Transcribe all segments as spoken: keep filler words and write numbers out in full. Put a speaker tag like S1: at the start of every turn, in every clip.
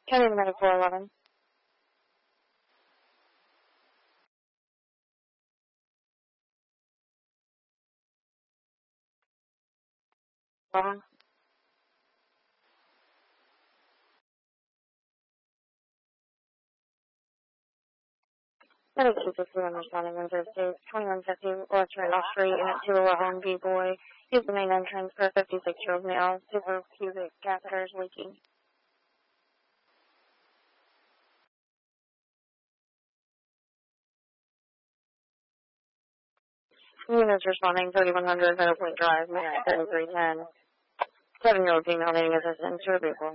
S1: County Medic four eleven. Wow. Medic two sixty-one responding Windsor State, twenty-one fifty West Randolph Street, Unit two eleven, B-Boy. Use the main entrance for a fifty-six-year-old male, suprapubic catheters leaking. Units responding thirty-one hundred Meadow Point Drive, Marriott thirty-three ten. Seven-year-old female needing assistance to her vehicle.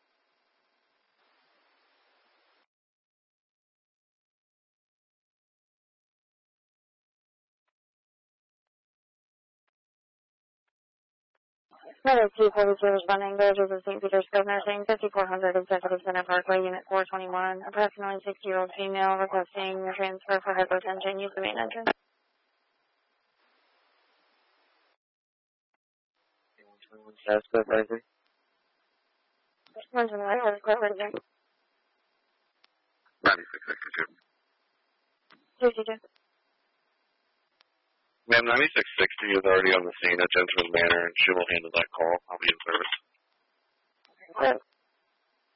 S1: Medic two forty-two responding Villages of Saint Peter's Skilled Nursing, fifty-four hundred Executive Center Parkway, Unit four twenty-one. Approximately sixty-year-old female requesting a transfer for hypotension. Use the main entrance.
S2: That's good, Leslie.
S1: One's in the right order, quite right again.
S2: ninety-six sixty-two.
S1: sixty-two.
S2: Ma'am, ninety-six sixty is already on the scene at Gentleman Manor, and she will handle that call. I'll be in service.
S1: Good.